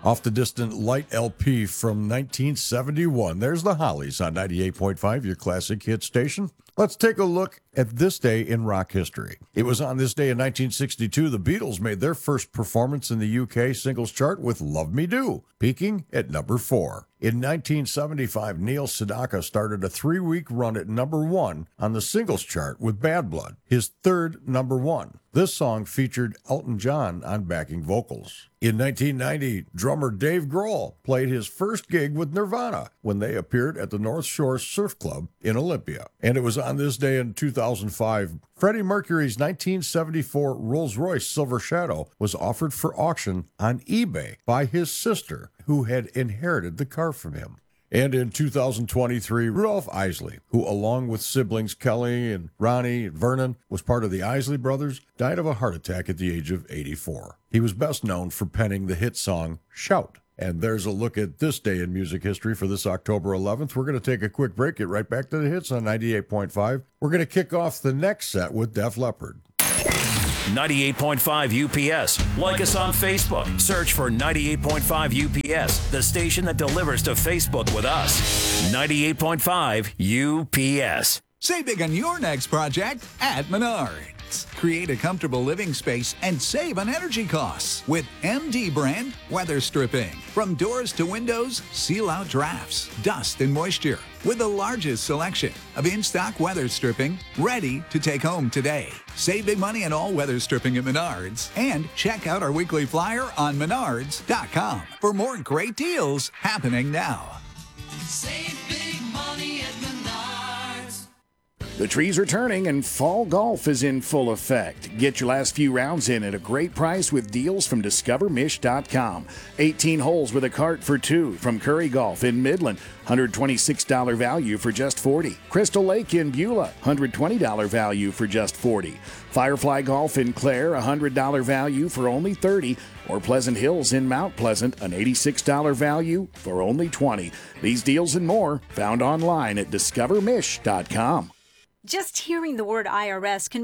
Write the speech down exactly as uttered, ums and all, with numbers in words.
Off the distant light L P from nineteen seventy-one, there's the Hollies on ninety-eight point five, your classic hit station. Let's take a look at this day in rock history. It was on this day in nineteen sixty-two the Beatles made their first performance in the U K singles chart with Love Me Do, peaking at number four. In nineteen seventy-five, Neil Sedaka started a three-week run at number one on the singles chart with Bad Blood, his third number one. This song featured Elton John on backing vocals. In nineteen ninety, drummer Dave Grohl played his first gig with Nirvana when they appeared at the North Shore Surf Club in Olympia. And it was on this day in two thousand five, Freddie Mercury's nineteen seventy-four Rolls-Royce Silver Shadow was offered for auction on eBay by his sister, who had inherited the car from him. And in two thousand twenty-three, Rudolph Isley, who along with siblings Kelly and Ronnie and Vernon was part of the Isley Brothers, died of a heart attack at the age of eighty-four. He was best known for penning the hit song Shout. And there's a look at this day in music history for this October eleventh. We're going to take a quick break, get right back to the hits on ninety-eight point five. We're going to kick off the next set with Def Leppard. ninety-eight point five U P S. Like us on Facebook. Search for ninety-eight point five U P S, the station that delivers to Facebook with us. ninety-eight point five U P S. Save big on your next project at Menards. Create a comfortable living space and save on energy costs with M D brand weather stripping. From doors to windows, seal out drafts, dust, and moisture. With the largest selection of in-stock weather stripping ready to take home today. Save big money on all weather stripping at Menards. And check out our weekly flyer on menards dot com for more great deals happening now. Save big money at Menards. The trees are turning and fall golf is in full effect. Get your last few rounds in at a great price with deals from discover mish dot com. eighteen holes with a cart for two from Curry Golf in Midland. one hundred twenty-six dollars value for just forty dollars. Crystal Lake in Beulah, one hundred twenty dollars value for just forty dollars. Firefly Golf in Clare, one hundred dollars value for only thirty dollars. Or Pleasant Hills in Mount Pleasant, an eighty-six dollars value for only twenty dollars. These deals and more found online at discover mish dot com. Just hearing the word I R S can